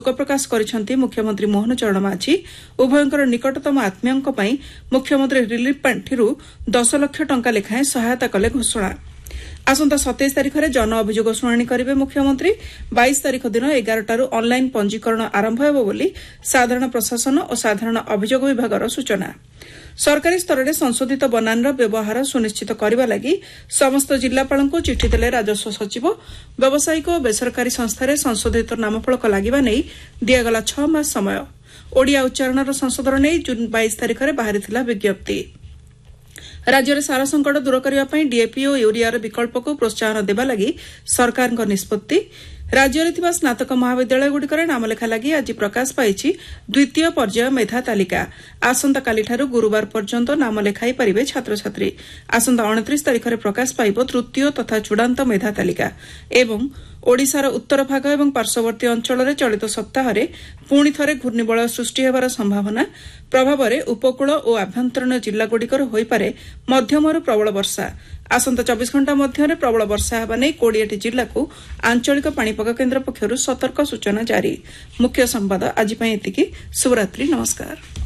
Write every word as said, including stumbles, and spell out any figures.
शोक प्रकाश करिसेंति मुख्यमंत्री मोहन चरण माझी। उभयंकर निकटतम आत्मीयଙ୍କ ପାଇଁ मुख्यमंत्री रिलीफ पांठिरू दस लाख टंका लेखाएं सहायता कले घोषणा। आसंता सत्ताईस तारिख में जन अभियोग शुणाणी करेंगे मुख्यमंत्री। बाईस तारिख दिन एगारटारू ऑनलाइन पंजीकरण आरंभ हेबो बोली साधारण प्रशासन और साधारण अभियोग विभागर सूचना। सरकारी स्तर में संशोधित बनानर व्यवहार सुनिश्चित करने लगी समस्त जिलापाल को चिठी देले राजस्व सचिव। व्यावसायिक और बेसरकारी संस्थार संशोधित नामफलक लगिबा नहीं दिगला छह मास समय। ओडिया उच्चारण संशोधन नहीं जून बाईस तारिख में बाहरी विज्ञप्ति। राज्य में सार संकट दूर करने डीएपी और यूरियार विकल्प को प्रोत्साहन देवा लगी सरकार निष्पत्ति। राज्य में स्नातक महाविद्यालय गुड़िकर नामलेखा लगी आज प्रकाश पाई द्वितीय पर्याय मेधा तालिका। आसंता कालीठारू गुरुवार पर्यंत नाम लेखाई पारिबे छात्र छात्री। आसंता उनतीस तारिख में प्रकाश पाइब तृतीय तथा चूड़ांत मेधा तालिका। एवं ओडिशार उत्तर भाग और पार्श्ववर्ती अंचल में चलित सप्ताह पुणी थे घूर्णिबलय सृष्टि होबार संभावना। प्रभाव में उपकूल और आभ्यंतरीण जिलागुड़िकर होइपारे मध्यमरू प्रबल वर्षा। आसंता चौबीस घंटा मध्य प्रबल वर्षा हेबा नै कोड़िएटी जिला को आंचलिक पाणीपाग केन्द्र पक्षरु सतर्क सूचना जारी। मुख्य संवाद आज एतिकी। शुभरात्रि, नमस्कार।